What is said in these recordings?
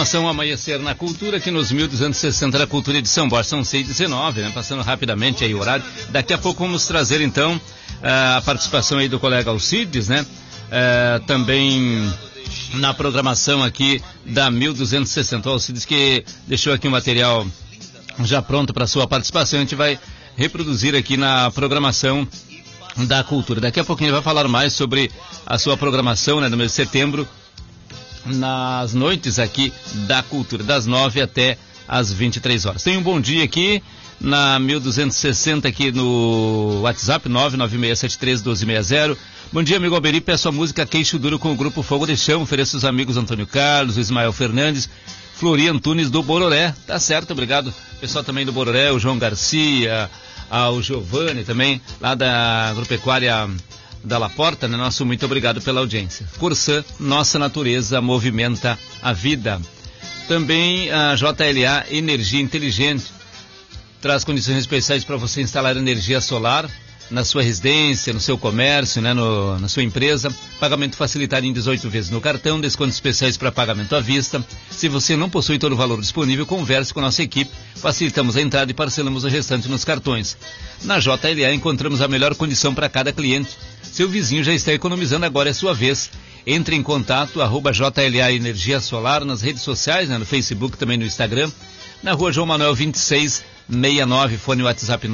Programação Amanhecer na Cultura, aqui nos 1260 da Cultura Edição Bosch, são 6h19, né? Passando rapidamente aí o horário. Daqui a pouco vamos trazer então a participação aí do colega Alcides, né? Também na programação aqui da 1260. O Alcides que deixou aqui o material já pronto para sua participação, a gente vai reproduzir aqui na programação da Cultura. Daqui a pouquinho ele vai falar mais sobre a sua programação, né, no mês de setembro, nas noites aqui da Cultura, das 9 até as 23 horas. Tem um bom dia aqui na 1260 aqui no WhatsApp, 996731260. Bom dia, amigo Alberi, peço a música Queixo Duro com o grupo Fogo de Chão, ofereço os amigos Antônio Carlos, Ismael Fernandes, Flori Antunes do Bororé. Tá certo, obrigado. Pessoal também do Bororé, o João Garcia, ao Giovanni também, lá da Agropecuária da Laporta, né? Nosso muito obrigado pela audiência. Corsã, nossa natureza movimenta a vida. Também a JLA Energia Inteligente traz condições especiais para você instalar energia solar na sua residência, no seu comércio, né? Na sua empresa. Pagamento facilitado em 18 vezes no cartão, descontos especiais para pagamento à vista. Se você não possui todo o valor disponível, converse com a nossa equipe. Facilitamos a entrada e parcelamos o restante nos cartões. Na JLA encontramos a melhor condição para cada cliente. Seu vizinho já está economizando, agora é sua vez. Entre em contato, @JLA Energia Solar, nas redes sociais, né, no Facebook, também no Instagram. Na rua João Manuel 2669, fone WhatsApp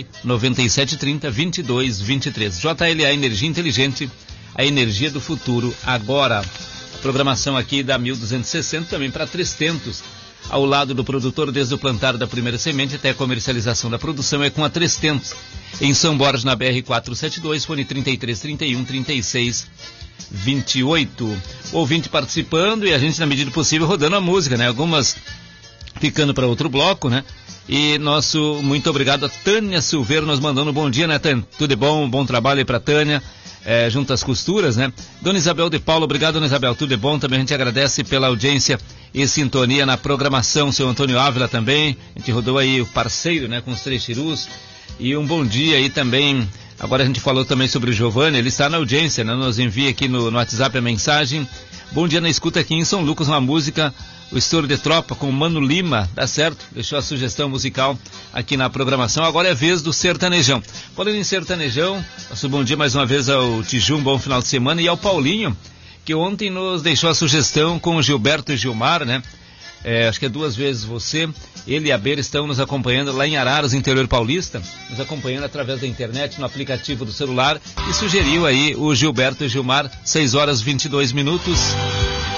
99730-2223. JLA Energia Inteligente, a energia do futuro agora. A programação aqui da 1260 também para Três Tentos. Ao lado do produtor, desde o plantar da primeira semente até a comercialização da produção, é com a Três Tentos. Em São Borges, na BR-472, fone 3331-3628. Ouvinte participando e a gente, na medida do possível, rodando a música, né? Algumas ficando para outro bloco, né? E nosso muito obrigado a Tânia Silveira nos mandando um bom dia, né, Tânia? Tudo de bom, bom trabalho aí para Tânia, junto às costuras, né? Dona Isabel de Paulo, obrigado, Dona Isabel, tudo de bom, também a gente agradece pela audiência e sintonia na programação. Seu Antônio Ávila também, a gente rodou aí o parceiro, né, com os Três Chirus. E um bom dia aí também, agora a gente falou também sobre o Giovanni, ele está na audiência, né? Nos envia aqui no WhatsApp a mensagem. Bom dia na escuta aqui em São Lucas, uma música, o Estouro de Tropa com o Mano Lima, tá certo? Deixou a sugestão musical aqui na programação. Agora é vez do sertanejão. Falando em sertanejão, nosso bom dia mais uma vez ao Tijum, bom final de semana, e ao Paulinho, que ontem nos deixou a sugestão com o Gilberto e Gilmar, né? Acho que é duas vezes você, ele e a Beira estão nos acompanhando lá em Araras, interior paulista, nos acompanhando através da internet, no aplicativo do celular, e sugeriu aí o Gilberto e Gilmar, 6 horas 22 minutos.